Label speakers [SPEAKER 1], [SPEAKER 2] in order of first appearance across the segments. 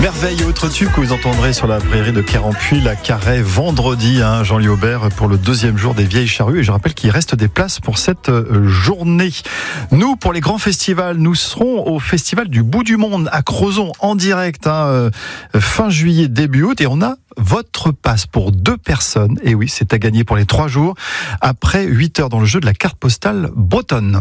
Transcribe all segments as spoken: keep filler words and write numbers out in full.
[SPEAKER 1] Merveille et autres tubes que vous entendrez sur la prairie de Quérampuis, la Carhaix, vendredi, hein, Jean-Louis Aubert, pour le deuxième jour des Vieilles Charrues. Et je rappelle qu'il reste des places pour cette journée. Nous, pour les grands festivals, nous serons au Festival du Bout du Monde à Crozon, en direct, hein, fin juillet, début août. Et on a votre passe pour deux personnes. Et oui, c'est à gagner pour les trois jours, après huit heures dans le jeu de la carte postale bretonne.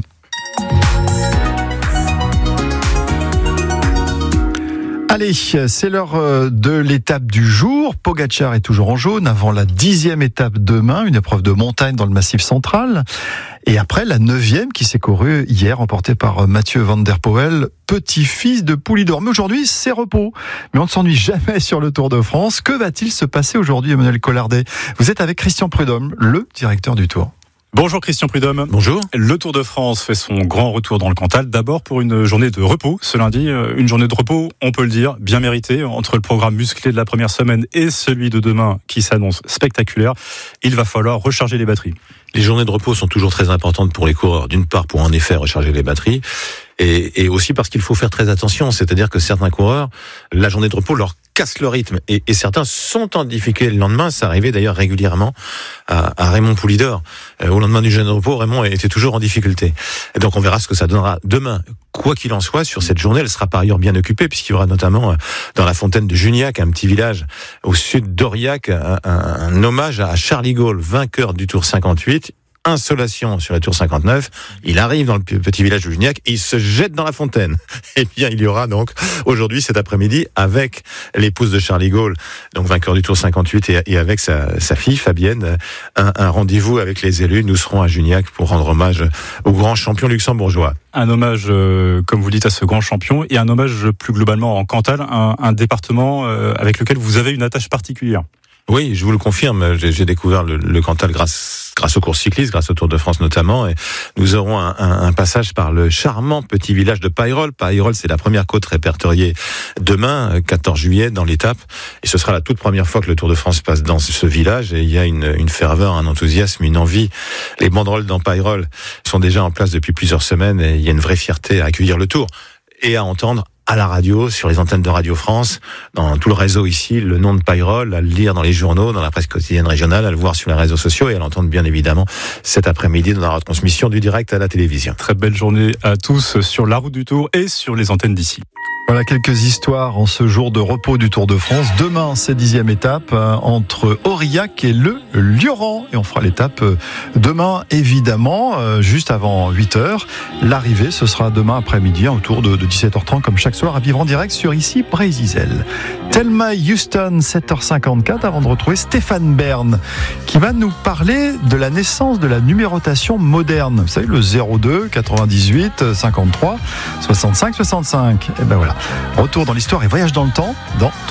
[SPEAKER 1] Allez, c'est l'heure de l'étape du jour. Pogačar est toujours en jaune avant la dixième étape demain, une épreuve de montagne dans le Massif central. Et après, la neuvième qui s'est courue hier, remportée par Mathieu Van Der Poel, petit-fils de Poulidor. Mais aujourd'hui, c'est repos. Mais on ne s'ennuie jamais sur le Tour de France. Que va-t-il se passer aujourd'hui, Emmanuel Collardet ? Vous êtes avec Christian Prudhomme, le directeur du Tour.
[SPEAKER 2] Bonjour Christian Prudhomme.
[SPEAKER 3] Bonjour.
[SPEAKER 2] Le Tour de France fait son grand retour dans le Cantal, d'abord pour une journée de repos ce lundi, une journée de repos, on peut le dire, bien méritée, entre le programme musclé de la première semaine et celui de demain qui s'annonce spectaculaire. Il va falloir recharger les batteries.
[SPEAKER 3] Les journées de repos sont toujours très importantes pour les coureurs, d'une part pour en effet recharger les batteries, et, et aussi parce qu'il faut faire très attention, c'est-à-dire que certains coureurs, la journée de repos leur casse le rythme, et, et certains sont en difficulté le lendemain. Ça arrivait d'ailleurs régulièrement à, à Raymond Poulidor. Euh, au lendemain du journée de repos, Raymond était toujours en difficulté. Et donc on verra ce que ça donnera demain. Quoi qu'il en soit, sur cette journée, elle sera par ailleurs bien occupée, puisqu'il y aura notamment dans la fontaine de Juniac, un petit village au sud d'Aurillac, un, un, un hommage à Charles de Gaulle, vainqueur du Tour cinquante-huit. Insolation sur la Tour cinquante-neuf, il arrive dans le petit village de Juniac et il se jette dans la fontaine. Et bien il y aura donc aujourd'hui, cet après-midi, avec l'épouse de Charles de Gaulle, donc vainqueur du Tour cinquante-huit, et, et avec sa, sa fille Fabienne, un, un rendez-vous avec les élus. Nous serons à Juniac pour rendre hommage au grand champion luxembourgeois.
[SPEAKER 2] Un hommage, euh, comme vous dites, à ce grand champion, et un hommage plus globalement en Cantal, un, un département euh, avec lequel vous avez une attache particulière.
[SPEAKER 3] Oui, je vous le confirme, j'ai, j'ai découvert le, le Cantal grâce, grâce aux courses cyclistes, grâce au Tour de France notamment, et nous aurons un, un, un passage par le charmant petit village de Paillerolle. Paillerolle, c'est la première côte répertoriée demain, quatorze juillet, dans l'étape, et ce sera la toute première fois que le Tour de France passe dans ce village, et il y a une, une ferveur, un enthousiasme, une envie. Les banderoles dans Paillerolle sont déjà en place depuis plusieurs semaines, et il y a une vraie fierté à accueillir le Tour, et à entendre à la radio, sur les antennes de Radio France, dans tout le réseau ici, le nom de Paillerolle, à le lire dans les journaux, dans la presse quotidienne régionale, à le voir sur les réseaux sociaux et à l'entendre bien évidemment cet après-midi dans la retransmission du direct à la télévision.
[SPEAKER 2] Très belle journée à tous sur la route du Tour et sur les antennes d'ici.
[SPEAKER 1] Voilà quelques histoires en ce jour de repos du Tour de France. Demain, c'est dixième étape euh, entre Aurillac et le Lioran. Et on fera l'étape euh, demain, évidemment, euh, juste avant huit heures. L'arrivée, ce sera demain après-midi, hein, autour de, de dix-sept heures trente, comme chaque soir, à vivre en direct sur ici, Brésil. Thelma Houston, sept heures cinquante-quatre, avant de retrouver Stéphane Bern, qui va nous parler de la naissance de la numérotation moderne. Vous savez, le zéro deux, quatre-vingt-dix-huit, cinquante-trois, soixante-cinq, soixante-cinq. Et ben voilà. Retour dans l'histoire et voyage dans le temps dans